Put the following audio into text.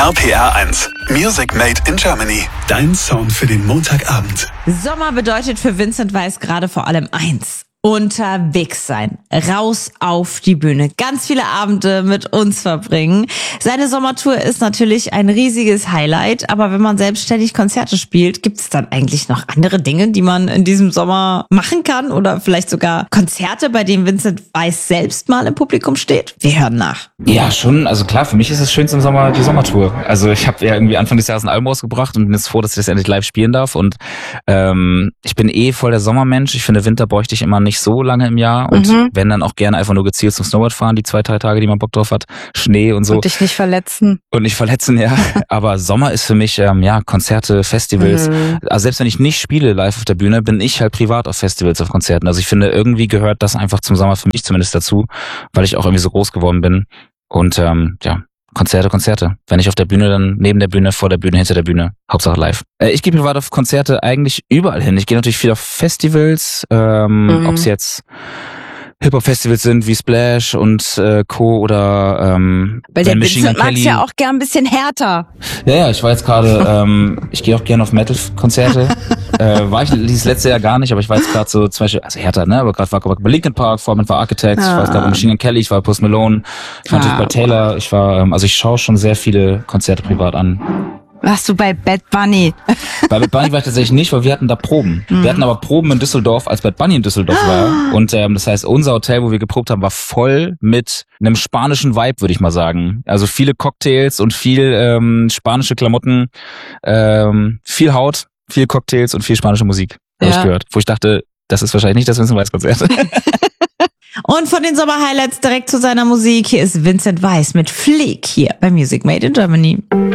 RPR 1, Music Made in Germany. Dein Song für den Montagabend. Sommer bedeutet für Vincent Weiss gerade vor allem eins: unterwegs sein, raus auf die Bühne, ganz viele Abende mit uns verbringen. Seine Sommertour ist natürlich ein riesiges Highlight, aber wenn man selbstständig Konzerte spielt, gibt es dann eigentlich noch andere Dinge, die man in diesem Sommer machen kann oder vielleicht sogar Konzerte, bei denen Vincent Weiss selbst mal im Publikum steht? Wir hören nach. Ja, schon. Also klar, für mich ist es schönste im Sommer die Sommertour. Also ich habe ja irgendwie Anfang des Jahres ein Album rausgebracht und bin jetzt froh, dass ich das endlich live spielen darf. Und ich bin voll der Sommermensch. Ich finde, Winter bräuchte ich immer nicht so lange im Jahr. Und wenn, dann auch gerne einfach nur gezielt zum Snowboard fahren, die 2-3 Tage, die man Bock drauf hat. Schnee und so. Und dich nicht verletzen. Und nicht verletzen, ja. Aber Sommer ist für mich, Konzerte, Festivals. Also selbst wenn ich nicht spiele live auf der Bühne, bin ich halt privat auf Festivals, auf Konzerten. Also ich finde, irgendwie gehört das einfach zum Sommer für mich zumindest dazu, weil ich auch irgendwie so groß geworden bin. Und Konzerte. Wenn ich auf der Bühne, dann neben der Bühne, vor der Bühne, hinter der Bühne. Hauptsache live. Ich gehe privat auf Konzerte eigentlich überall hin. Ich gehe natürlich viel auf Festivals, ob es jetzt Hip-Hop-Festivals sind wie Splash und Co. oder Weil der Vincent mag's ja auch gern ein bisschen härter. Ja, ich war jetzt gerade, ich gehe auch gerne auf Metal-Konzerte. War ich dieses letzte Jahr gar nicht, aber ich war jetzt gerade so zum Beispiel, also härter, ne? Aber gerade war bei Linkin Park, Foreman war Architects, ich war jetzt gerade bei Machine Gun Kelly, ich war bei Post Malone, ich war natürlich bei Taylor, ich war, also ich schaue schon sehr viele Konzerte privat an. Warst du bei Bad Bunny? Bei Bad Bunny war ich tatsächlich nicht, weil wir hatten da Proben. Wir hatten aber Proben in Düsseldorf, als Bad Bunny in Düsseldorf war. Und das heißt, unser Hotel, wo wir geprobt haben, war voll mit einem spanischen Vibe, würde ich mal sagen. Also viele Cocktails und viel spanische Klamotten, viel Haut, viel Cocktails und viel spanische Musik, habe ich gehört. Wo ich dachte, das ist wahrscheinlich nicht das Vincent Weiss-Konzert. Und von den Sommer-Highlights direkt zu seiner Musik. Hier ist Vincent Weiss mit Flieg hier bei Music Made in Germany.